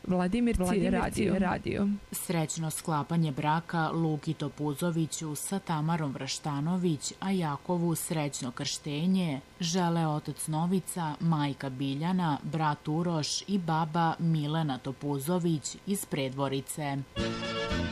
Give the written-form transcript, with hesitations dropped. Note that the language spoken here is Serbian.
Vladimirci radio. Srećno sklapanje braka Luki Topuzoviću sa Tamarom Vrštanović, a Jakovu srećno krštenje žele otac Novica, majka Biljana, brat Uroš i baba Milena Topuzović iz Predvorice.